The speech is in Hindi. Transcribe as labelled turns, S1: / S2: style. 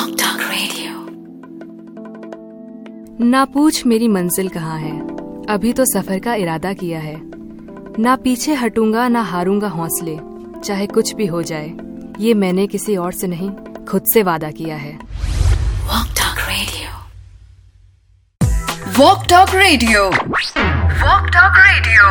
S1: ना पूछ मेरी मंजिल कहाँ है, अभी तो सफर का इरादा किया है। ना पीछे हटूंगा ना हारूंगा हौसले, चाहे कुछ भी हो जाए। ये मैंने किसी और से नहीं, खुद से वादा किया है।
S2: Walk talk radio.